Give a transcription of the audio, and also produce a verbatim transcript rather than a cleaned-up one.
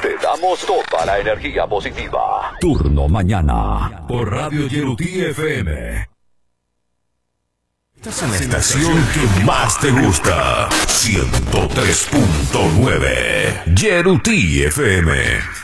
Te damos toda la energía positiva. Turno mañana por Radio Yerutí F M. Estás en la estación que más te gusta. ciento tres punto nueve Yerutí F M.